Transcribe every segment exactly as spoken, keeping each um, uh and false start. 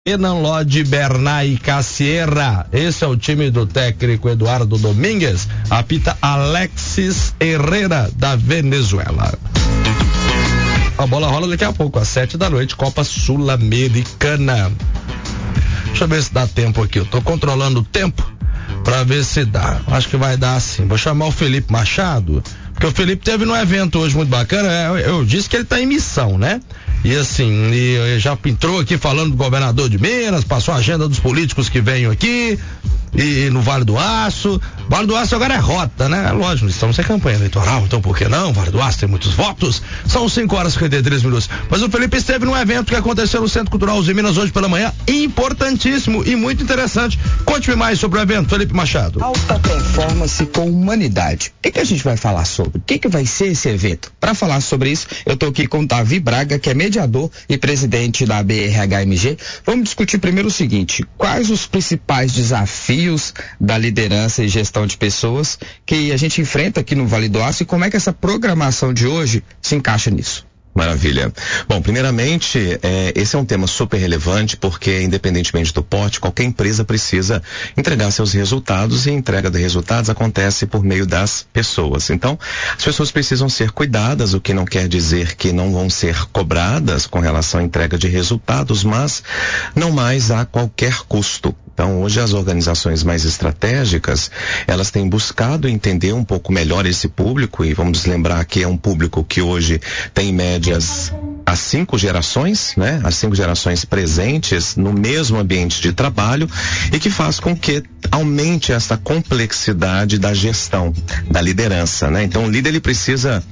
Enan Lodge, Bernay Cassierra. Esse é o time do técnico Eduardo Domingues. Apita Alexis Herrera, da Venezuela. A bola rola daqui a pouco, às sete da noite, Copa Sul-Americana. Deixa eu ver se dá tempo aqui. Eu tô controlando o tempo pra ver se dá. Acho que vai dar sim. Vou chamar o Felipe Machado, porque o Felipe teve num evento hoje muito bacana. Eu, eu disse que ele tá em missão, né? E assim, e já entrou aqui falando do governador de Minas, passou a agenda dos políticos que vêm aqui, e, e no Vale do Aço. Vale do Aço agora é rota, né? Lógico, estamos sem campanha eleitoral, então por que não? Vale do Aço tem muitos votos. São cinco horas e cinquenta e três minutos. Mas o Felipe esteve num evento que aconteceu no Centro Cultural de Minas hoje pela manhã, importantíssimo e muito interessante. Conte-me mais sobre o evento, Felipe Machado. Alta performance com humanidade. O que, que a gente vai falar sobre? O que, que vai ser esse evento? Para falar sobre isso, eu tô aqui com o Davi Braga, que é mediador e presidente da B R H M G. Vamos discutir primeiro o seguinte: quais os principais desafios da liderança e gestão de pessoas que a gente enfrenta aqui no Vale do Aço e como é que essa programação de hoje se encaixa nisso? Maravilha. Bom, primeiramente, é, esse é um tema super relevante porque, independentemente do porte, qualquer empresa precisa entregar seus resultados e a entrega de resultados acontece por meio das pessoas. Então, as pessoas precisam ser cuidadas, o que não quer dizer que não vão ser cobradas com relação à entrega de resultados, mas não mais a qualquer custo. Então, hoje as organizações mais estratégicas, elas têm buscado entender um pouco melhor esse público e vamos lembrar que é um público que hoje tem médias as cinco gerações, né? As cinco gerações presentes no mesmo ambiente de trabalho e que faz com que aumente essa complexidade da gestão, da liderança, né? Então, o líder, ele precisa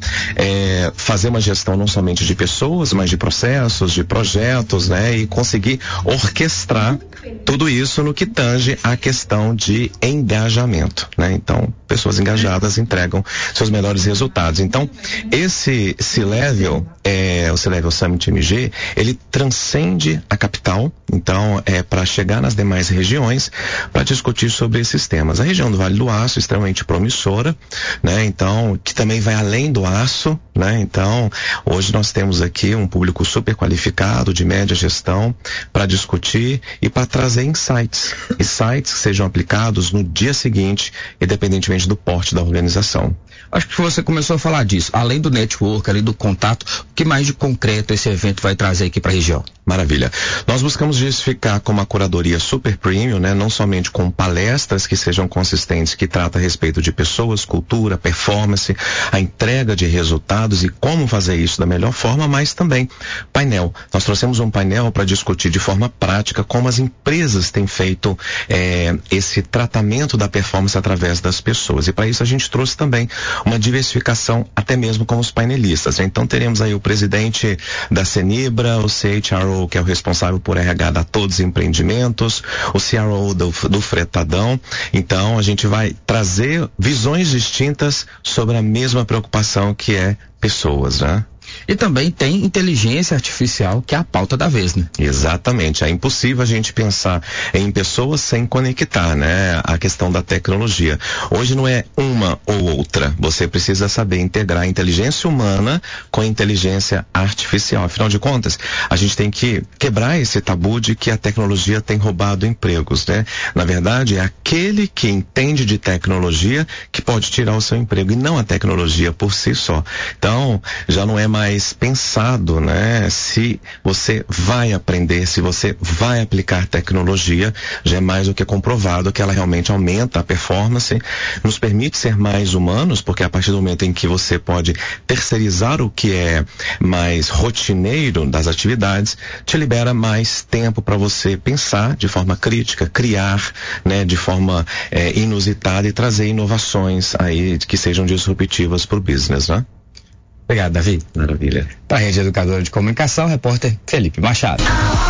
é, fazer uma gestão não somente de pessoas, mas de processos, de projetos, né? E conseguir orquestrar tudo isso no que tange a questão de engajamento, né? Então, pessoas engajadas entregam seus melhores resultados. Então, esse C-Level, é, o C-Level Summit M G, ele transcende a capital, então é para chegar nas demais regiões para discutir sobre esses temas. A região do Vale do Aço é extremamente promissora, né? Então, que também vai além do aço, né? Então, hoje nós temos aqui um público super qualificado, de média gestão, para discutir e para trazer insights, insights que sejam aplicados no dia seguinte, independentemente do porte da organização. Acho que você começou a falar disso, além do network, além do contato, o que mais de concreto esse evento vai trazer aqui para a região? Maravilha. Nós buscamos justificar com uma curadoria super premium, né? Não somente com palestras que sejam consistentes, que tratam a respeito de pessoas, cultura, performance, a entrega de resultados e como fazer isso da melhor forma, mas também painel. Nós trouxemos um painel para discutir de forma prática como as empresas têm feito eh, esse tratamento da performance através das pessoas. E para isso a gente trouxe também uma diversificação até mesmo com os painelistas. Então teremos aí o presidente da Cenibra, o C H R O, que é o responsável por R H da Todos os Empreendimentos, o C R O do, do Fretadão. Então a gente vai trazer visões distintas sobre a mesma preocupação que é pessoas, né? E também tem inteligência artificial, que é a pauta da vez, né? Exatamente. É impossível a gente pensar em pessoas sem conectar, né? A questão da tecnologia. Hoje não é uma ou outra. Você precisa saber integrar a inteligência humana com a inteligência artificial. Afinal de contas, a gente tem que quebrar esse tabu de que a tecnologia tem roubado empregos, né? Na verdade, é aquele que entende de tecnologia que pode tirar o seu emprego e não a tecnologia por si só. Então, já não é mais mais pensado, né? Se você vai aprender, se você vai aplicar tecnologia, já é mais do que comprovado que ela realmente aumenta a performance, nos permite ser mais humanos, porque a partir do momento em que você pode terceirizar o que é mais rotineiro das atividades, te libera mais tempo para você pensar de forma crítica, criar, né? De forma é, inusitada e trazer inovações aí que sejam disruptivas para o business, né? Obrigado, Davi. Maravilha. Para a Rede Educadora de Comunicação, repórter Felipe Machado.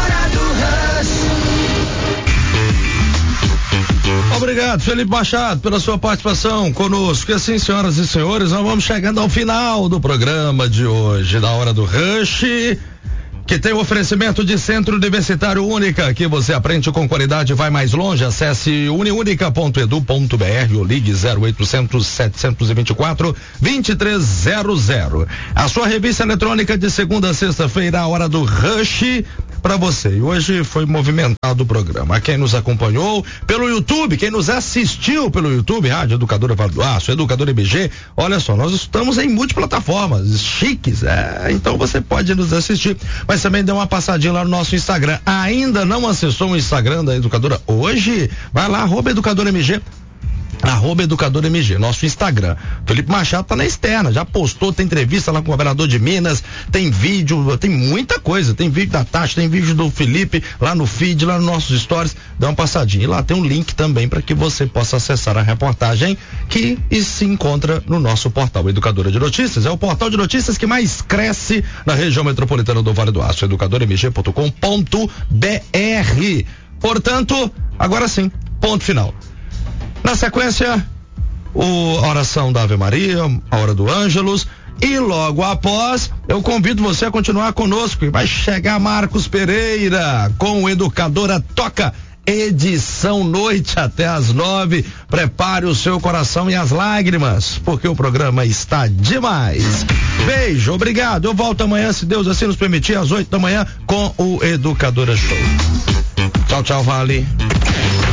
Obrigado, Felipe Machado, pela sua participação conosco. E assim, senhoras e senhores, nós vamos chegando ao final do programa de hoje, da Hora do Rush, que tem o oferecimento de Centro Universitário Única, que você aprende com qualidade e vai mais longe. Acesse uniunica ponto edu ponto br ou ligue zero oitocentos, setecentos e vinte e quatro, vinte e três zero zero. A sua revista eletrônica de segunda a sexta-feira, a Hora do Rush, para você. E hoje foi movimentado o programa. Quem nos acompanhou pelo YouTube, quem nos assistiu pelo YouTube, Rádio Educadora Vale do Aço, Educadora M G, olha só, nós estamos em multiplataformas, chiques, é, então você pode nos assistir, mas também dê uma passadinha lá no nosso Instagram. Ainda não acessou o Instagram da Educadora hoje? Vai lá, arroba Educadora M G. Arroba Educador M G, nosso Instagram. Felipe Machado tá na externa, já postou, tem entrevista lá com o governador de Minas, tem vídeo, tem muita coisa, tem vídeo da Tati, tem vídeo do Felipe lá no feed, lá nos nossos stories, dá uma passadinha. E lá tem um link também para que você possa acessar a reportagem que se encontra no nosso portal Educadora de Notícias. É o portal de notícias que mais cresce na região metropolitana do Vale do Aço, educador m g ponto com ponto b r. Portanto, agora sim, ponto final. Na sequência, o, a oração da Ave Maria, a hora do Ângelus, e logo após, eu convido você a continuar conosco, e vai chegar Marcos Pereira com o Educadora Toca, edição noite até às nove. Prepare o seu coração e as lágrimas, porque o programa está demais. Beijo, obrigado. Eu volto amanhã, se Deus assim nos permitir, às oito da manhã, com o Educadora Show. Tchau, tchau, Vale.